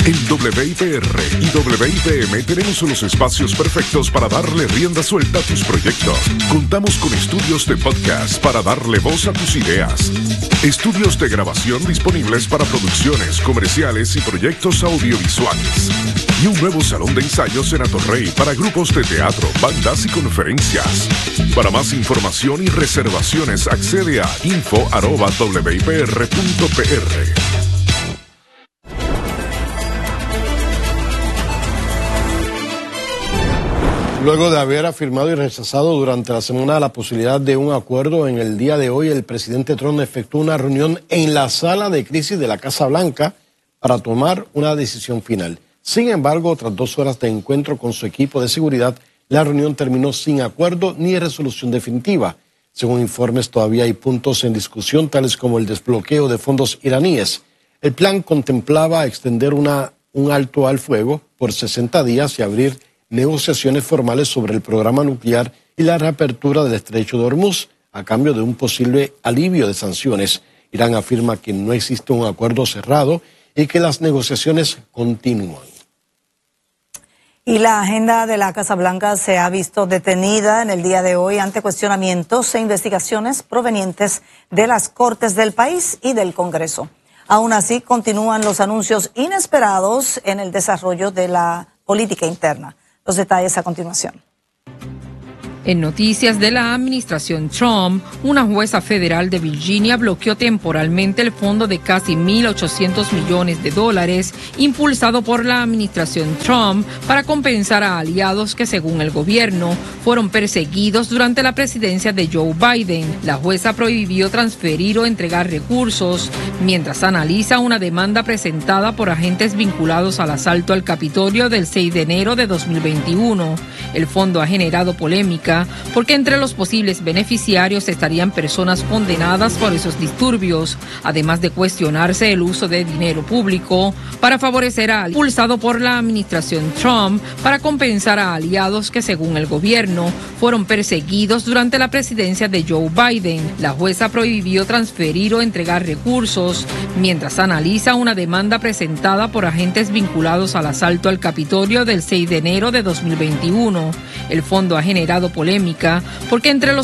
En WIPR y WIPM tenemos los espacios perfectos para darle rienda suelta a tus proyectos. Contamos con estudios de podcast para darle voz a tus ideas. Estudios de grabación disponibles para producciones, comerciales y proyectos audiovisuales. Y un nuevo salón de ensayos en Atorrey para grupos de teatro, bandas y conferencias. Para más información y reservaciones accede a info@wipr.pr. Luego de haber afirmado y rechazado durante la semana la posibilidad de un acuerdo, en el día de hoy el presidente Trump efectuó una reunión en la sala de crisis de la Casa Blanca para tomar una decisión final. Sin embargo, tras 2 horas de encuentro con su equipo de seguridad, la reunión terminó sin acuerdo ni resolución definitiva. Según informes, todavía hay puntos en discusión, tales como el desbloqueo de fondos iraníes. El plan contemplaba extender un alto al fuego por 60 días y abrir negociaciones formales sobre el programa nuclear y la reapertura del estrecho de Hormuz a cambio de un posible alivio de sanciones. Irán afirma que no existe un acuerdo cerrado y que las negociaciones continúan. Y la agenda de la Casa Blanca se ha visto detenida en el día de hoy ante cuestionamientos e investigaciones provenientes de las Cortes del país y del Congreso. Aún así, continúan los anuncios inesperados en el desarrollo de la política interna. Los detalles a continuación. En noticias de la administración Trump, una jueza federal de Virginia bloqueó temporalmente el fondo de casi $1.800 millones impulsado por la administración Trump para compensar a aliados que, según el gobierno, fueron perseguidos durante la presidencia de Joe Biden. La jueza prohibió transferir o entregar recursos mientras analiza una demanda presentada por agentes vinculados al asalto al Capitolio del 6 de enero de 2021. El fondo ha generado polémica porque entre los posibles beneficiarios estarían personas condenadas por esos disturbios, además de cuestionarse el uso de dinero público para favorecer a impulsado por la administración Trump para compensar a aliados que, según el gobierno, fueron perseguidos durante la presidencia de Joe Biden. La jueza prohibió transferir o entregar recursos mientras analiza una demanda presentada por agentes vinculados al asalto al Capitolio del 6 de enero de 2021. El fondo ha generado polémica porque entre los